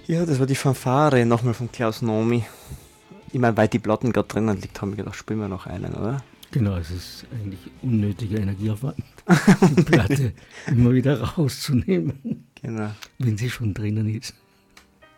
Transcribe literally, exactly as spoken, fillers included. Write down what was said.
Ja, das war die Fanfare, nochmal von Klaus Nomi. Ich meine, weil die Platten gerade drinnen liegt, haben wir gedacht, spielen wir noch einen, oder? Genau, es ist eigentlich unnötiger Energieaufwand, die Platte immer wieder rauszunehmen, Genau. wenn sie schon drinnen ist.